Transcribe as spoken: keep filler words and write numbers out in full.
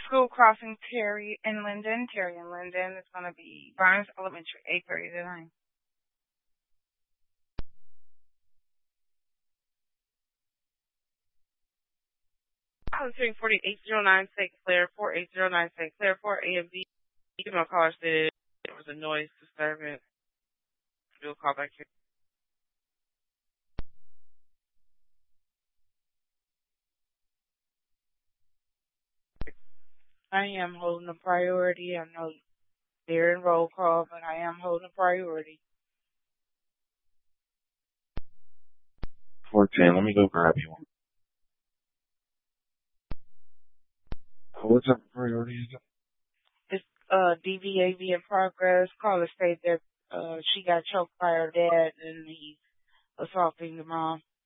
School crossing Terry and Linden. Terry and Linden is going to be Barnes Elementary, eight thirty to nine. Volunteering forty-eight oh nine Saint Clair, forty-eight oh nine Saint Clair, for A M D. Email caller said there was a noise disturbance. Do a call back here. I am holding a priority. I know they're in roll call, but I am holding a priority. four ten, let me go grab you one. What type of priority is it? It's uh, D V A V in progress. Caller stated that uh, she got choked by her dad and he's assaulting the mom.